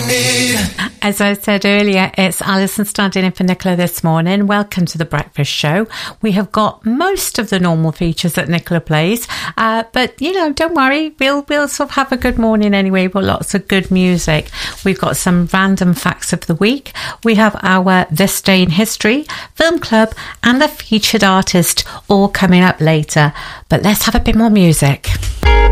need. As I said earlier, it's Alison standing in for Nicola this morning. Welcome to the Breakfast Show. We have got most of the normal features that Nicola plays, but don't worry, we'll sort of have a good morning anyway with lots of good music. We've got some random facts of the week. We have our This Day in History, Film Club, and the featured artist all coming up later. But let's have a bit more music.